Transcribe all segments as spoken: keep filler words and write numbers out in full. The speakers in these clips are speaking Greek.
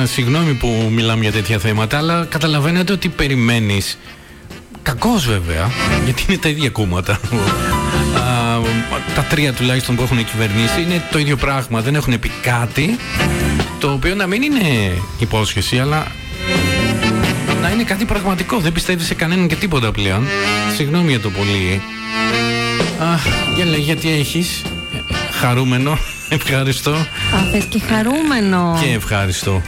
συγγνώμη που μιλάμε για τέτοια θέματα, αλλά καταλαβαίνετε ότι περιμένεις. Κακώς βέβαια, γιατί είναι τα ίδια κόμματα. Α, τα τρία τουλάχιστον που έχουν κυβερνήσει είναι το ίδιο πράγμα. Δεν έχουν πει κάτι το οποίο να μην είναι υπόσχεση, αλλά να είναι κάτι πραγματικό. Δεν πιστεύει σε κανέναν και τίποτα πλέον. Συγγνώμη για το πολύ. Αχ, για λέει, γιατί έχεις? Χαρούμενο. Ευχαριστώ. Α, θες και χαρούμενο. Και ευχαριστώ.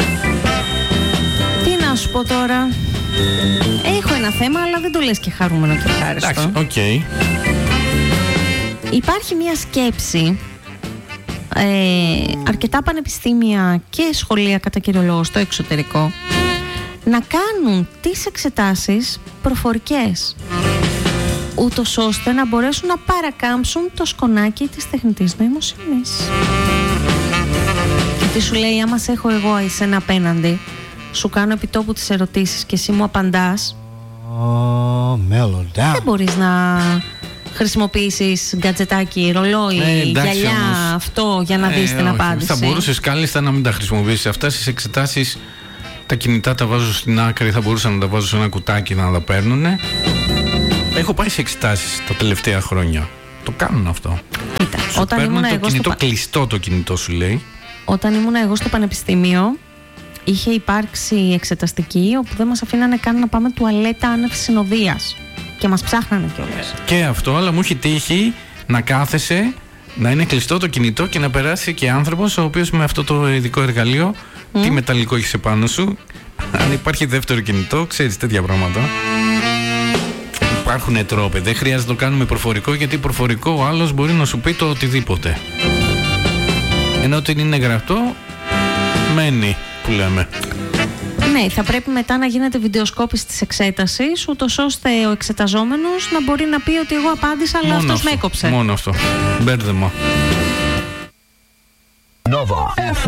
Τι να σου πω τώρα. Έχω ένα θέμα, αλλά δεν το λες και χαρούμενο και ευχάριστο. Εντάξει, οκ. Okay. Υπάρχει μια σκέψη, ε, αρκετά πανεπιστήμια και σχολεία κατά κύριο λόγο στο εξωτερικό, να κάνουν τις εξετάσεις προφορικές, ούτως ώστε να μπορέσουν να παρακάμψουν το σκονάκι της τεχνητής νοημοσύνης. Και τι σου λέει, άμα σε έχω εγώ εσένα απέναντι, σου κάνω επιτόπου τις ερωτήσεις και εσύ μου απαντάς, oh, δεν μπορείς να χρησιμοποιήσεις γκατζετάκι, ρολόι, ε, γυαλιά, όμως, αυτό για να δεις ε, την όχι, απάντηση. Θα μπορούσες κάλλιστα να μην τα χρησιμοποιήσεις αυτά στις εξετάσεις. Τα κινητά τα βάζω στην άκρη, θα μπορούσα να τα βάζω σε ένα κουτάκι να τα παίρνουνε. Έχω πάει σε εξετάσεις τα τελευταία χρόνια. Το κάνουν αυτό. Κοίτα, σου όταν ήμουν το εγώ κινητό στο... κλειστό, το κινητό σου λέει. Όταν ήμουν εγώ στο πανεπιστήμιο, είχε υπάρξει εξεταστική όπου δεν μας αφήνανε καν να πάμε τουαλέτα άνευ συνοδείας. Και μας ψάχνανε κιόλας. Και αυτό, αλλά μου έχει τύχει να κάθεσαι, να είναι κλειστό το κινητό και να περάσει και άνθρωπος ο οποίος με αυτό το ειδικό εργαλείο, mm. τι μεταλλικό έχεις επάνω σου, αν υπάρχει δεύτερο κινητό, ξέρεις τέτοια πράγματα. Υπάρχουν τρόποι, δεν χρειάζεται να το κάνουμε προφορικό, γιατί προφορικό ο άλλος μπορεί να σου πει το οτιδήποτε. Ενώ ότι είναι γραπτό, μένει που λέμε. Ναι, θα πρέπει μετά να γίνεται βιντεοσκόπηση της εξέτασης, ούτως ώστε ο εξεταζόμενος να μπορεί να πει ότι εγώ απάντησα, αλλά μόνο αυτός αυτό, με έκοψε. Μόνο αυτό. Μπέρδεμα. Nova εφ εμ.